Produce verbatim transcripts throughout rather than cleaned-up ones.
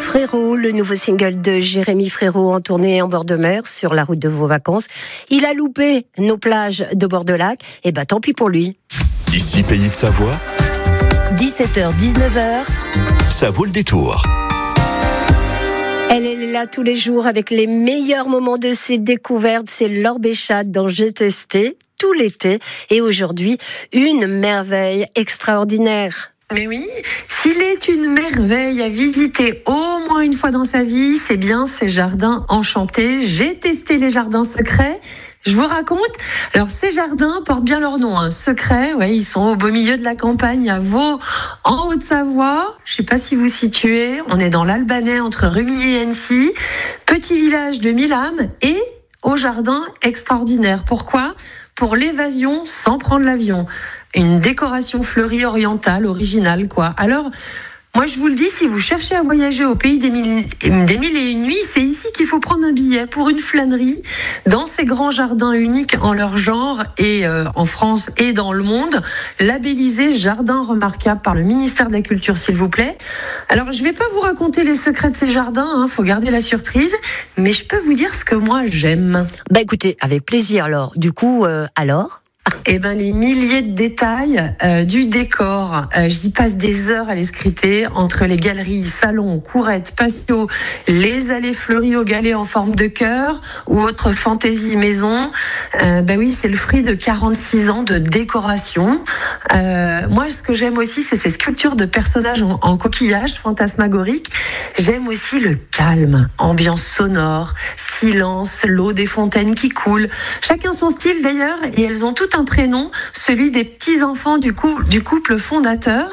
Frérot, le nouveau single de Jérémy Frérot en tournée en bord de mer sur la route de vos vacances. Il a loupé nos plages de bord de lac, et bah tant pis pour lui. Ici Pays de Savoie, dix-sept heures dix-neuf heures, ça vaut le détour. Elle est là tous les jours avec les meilleurs moments de ses découvertes. C'est Laure Béchat dans J'ai testé tout l'été. Et aujourd'hui, une merveille extraordinaire. Mais oui, s'il est une merveille à visiter au moins une fois dans sa vie, c'est bien ces jardins enchantés. J'ai testé les jardins secrets. Je vous raconte. Alors, ces jardins portent bien leur nom, hein. Secrets, ouais, ils sont au beau milieu de la campagne à Vaud, en Haute-Savoie. Je sais pas si vous situez. On est dans l'Albanais, entre Rumilly et Annecy. Petit village de mille âmes et au jardin extraordinaire. Pourquoi ? Pour l'évasion sans prendre l'avion. Une décoration fleurie orientale, originale, quoi. Alors, moi, je vous le dis, si vous cherchez à voyager au pays des mille, des mille et une nuits, c'est ici qu'il faut prendre un billet pour une flânerie dans ces grands jardins uniques en leur genre et euh, en France et dans le monde, labellisés jardins remarquables par le ministère de la Culture, s'il vous plaît. Alors, je vais pas vous raconter les secrets de ces jardins, hein, faut garder la surprise, mais je peux vous dire ce que moi j'aime. Bah écoutez, avec plaisir alors. Du coup, euh, alors Eh ben, les milliers de détails euh, du décor. Euh, j'y passe des heures à les scruter entre les galeries, salons, courettes, patios, les allées fleuries aux galets en forme de cœur ou autres fantaisies maison. Euh, ben oui, c'est le fruit de quarante-six ans de décoration. Euh, moi, ce que j'aime aussi, c'est ces sculptures de personnages en, en coquillage fantasmagoriques. J'aime aussi le calme, ambiance sonore, silence, l'eau des fontaines qui coule. Chacun son style d'ailleurs, et elles ont tout un prénom, celui des petits-enfants du, coup, du couple fondateur.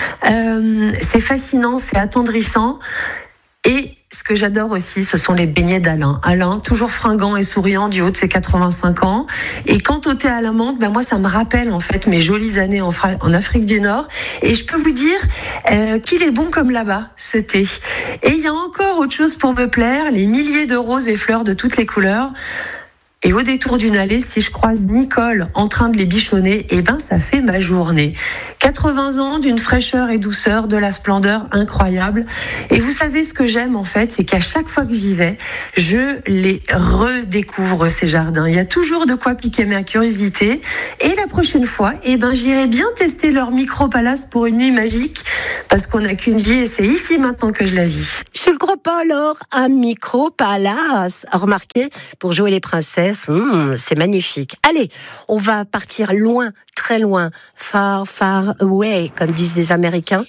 Euh, c'est fascinant, c'est attendrissant. Et ce que j'adore aussi, ce sont les beignets d'Alain. Alain, toujours fringant et souriant du haut de ses quatre-vingt-cinq ans. Et quant au thé à la menthe, ben moi, ça me rappelle en fait mes jolies années en, Fra- en Afrique du Nord. Et je peux vous dire euh, qu'il est bon comme là-bas, ce thé. Et il y a encore autre chose pour me plaire, les milliers de roses et fleurs de toutes les couleurs. Et au détour d'une allée, si je croise Nicole en train de les bichonner, eh ben, ça fait ma journée. quatre-vingts ans d'une fraîcheur et douceur, de la splendeur incroyable. Et vous savez ce que j'aime, en fait, c'est qu'à chaque fois que j'y vais, je les redécouvre, ces jardins. Il y a toujours de quoi piquer ma curiosité. Et la prochaine fois, eh ben, j'irai bien tester leur micro-palace pour une nuit magique. Parce qu'on n'a qu'une vie et c'est ici maintenant que je la vis. Je le crois pas alors, un micro-palace. Remarquez, pour jouer les princesses, Mmh, c'est magnifique. Allez, on va partir loin, très loin, far, far away, comme disent les Américains,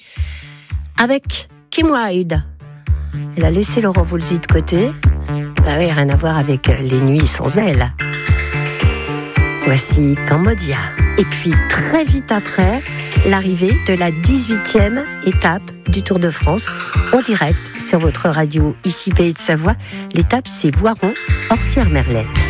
avec Kim Wilde. Elle a laissé Laurent Voulzy de côté. Bah oui, rien à voir avec les nuits sans elle. Voici Cambodia. Et puis, très vite après, l'arrivée de la dix-huitième étape du Tour de France, en direct sur votre radio, ici Pays de Savoie. L'étape, c'est Voiron, Orsières-Merlette.